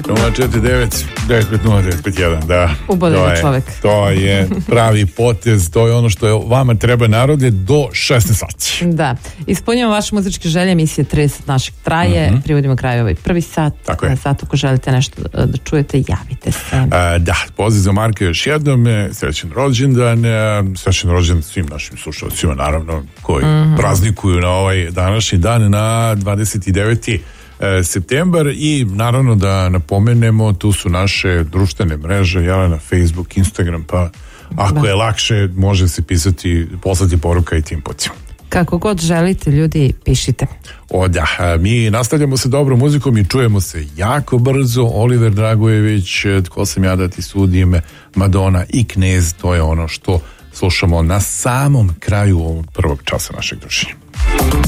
049 950 da. Ubodljiv čovek. To je pravi potez, to je ono što je vama treba, narode, do 16 sati. Da, ispunjamo vaše muzičke želje, emisija 30 našeg traje, privodimo kraju ovaj prvi sat. Tako je. Sad ako želite nešto da čujete, javite se. Da, poziv za Marka još jednom, srećan rođendan svim našim slušalcima, naravno, koji praznikuju na ovaj današnji dan, na 29. septembar, i naravno da napomenemo, tu su naše društvene mreže, Jelena, Facebook, Instagram, pa ako je lakše, može se pisati, poslati poruka i tim putem. Kako god želite, ljudi, pišite. Mi nastavljamo se dobrom muzikom i čujemo se jako brzo. Oliver Dragojević, Tko sam ja da ti sudim, Madonna i Knez, to je ono što slušamo na samom kraju ovog prvog časa našeg druženja.